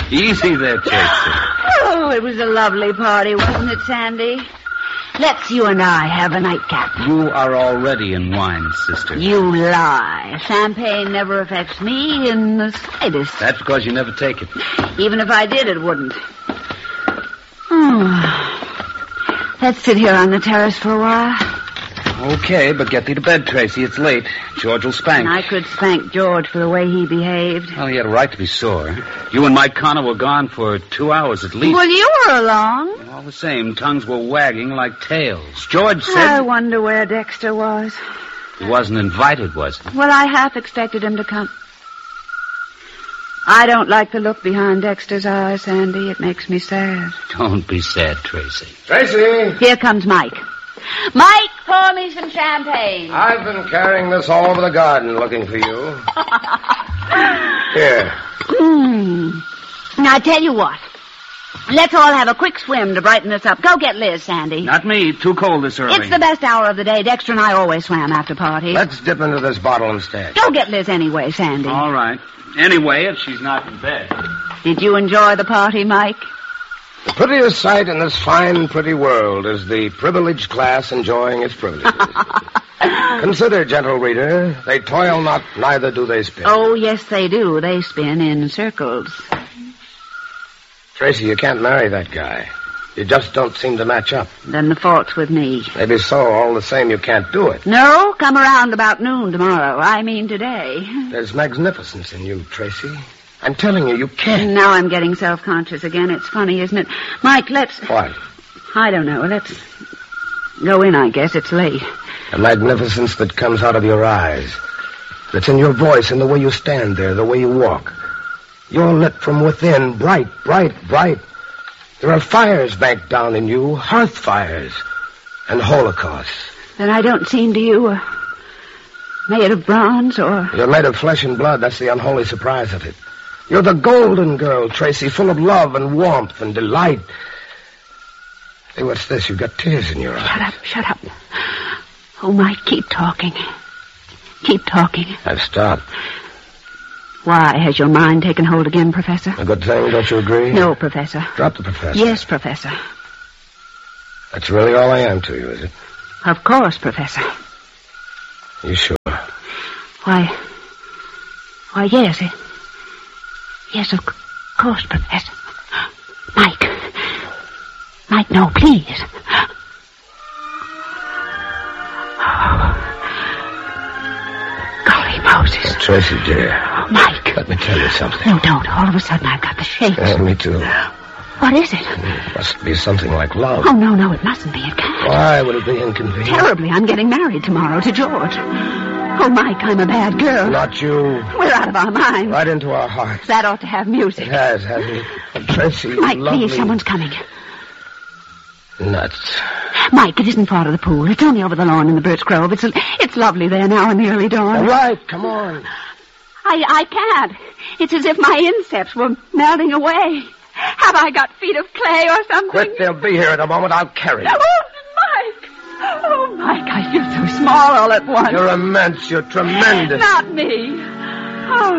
Easy there, Tracy. Oh, it was a lovely party, wasn't it, Sandy? Let's you and I have a nightcap. You are already in wine, sister. You lie. Champagne never affects me in the slightest. That's because you never take it. Even if I did, it wouldn't. Let's sit here on the terrace for a while. Okay, but get thee to bed, Tracy. It's late. George will spank. I could spank George for the way he behaved. Well, he had a right to be sore. You and Mike Connor were gone for 2 hours at least. Well, you were along. All the same, tongues were wagging like tails. George said... I wonder where Dexter was. He wasn't invited, was he? Well, I half expected him to come. I don't like the look behind Dexter's eyes, Sandy. It makes me sad. Don't be sad, Tracy. Tracy! Here comes Mike. Mike, pour me some champagne. I've been carrying this all over the garden looking for you. Here. Now, I tell you what. Let's all have a quick swim to brighten us up. Go get Liz, Sandy. Not me. Too cold this early. It's the best hour of the day. Dexter and I always swam after parties. Let's dip into this bottle instead. Go get Liz anyway, Sandy. All right. Anyway, if she's not in bed. Did you enjoy the party, Mike? The prettiest sight in this fine, pretty world is the privileged class enjoying its privileges. Consider, gentle reader, they toil not, neither do they spin. Oh, yes, they do. They spin in circles. Tracy, you can't marry that guy. You just don't seem to match up. Then the fault's with me. Maybe so. All the same, you can't do it. No, come around about noon tomorrow. I mean today. There's magnificence in you, Tracy. I'm telling you, you can't. Now I'm getting self-conscious again. It's funny, isn't it? Mike, let's... What? I don't know. Let's go in, I guess. It's late. A magnificence that comes out of your eyes. That's in your voice, in the way you stand there, the way you walk. You're lit from within, bright, bright, bright. There are fires banked down in you, hearth fires, and holocausts. Then I don't seem to you made of bronze or... You're made of flesh and blood. That's the unholy surprise of it. You're the golden girl, Tracy, full of love and warmth and delight. Hey, what's this? You've got tears in your eyes. Shut up. Oh, Mike, keep talking. Keep talking. I've stopped. Why? Has your mind taken hold again, Professor? A good thing, don't you agree? No, Professor. Drop the professor. Yes, Professor. That's really all I am to you, is it? Of course, Professor. You sure? Why, yes. Yes, of course, Professor. Mike, no, please. Golly Moses. Tracy, dear. Mike. Let me tell you something. No, don't. All of a sudden, I've got the shakes. Me too. What is it? It must be something like love. Oh, no, it mustn't be. It can't. Why would it be inconvenient? Terribly. I'm getting married tomorrow to George. Oh, Mike, I'm a bad girl. Not you. We're out of our minds. Right into our hearts. That ought to have music. It has, hasn't it? Oh, Tracy, Mike, lovely. please, someone's coming. Nuts. Mike, it isn't far to the pool. It's only over the lawn in the birch grove. It's lovely there now in the early dawn. All right, come on. I can't. It's as if my insteps were melting away. Have I got feet of clay or something? Quit, they'll be here in a moment. I'll carry you. Oh, Mike, I feel so small all at once. You're immense. You're tremendous. Not me. Oh,